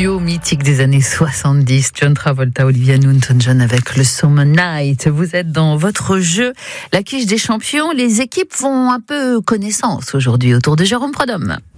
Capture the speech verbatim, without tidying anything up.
duo mythique des années soixante-dix, John Travolta, Olivia Newton-John avec le Summer Night. Vous êtes dans votre jeu, la quiche des champions. Les équipes font un peu connaissance aujourd'hui autour de Jérôme Prudhomme.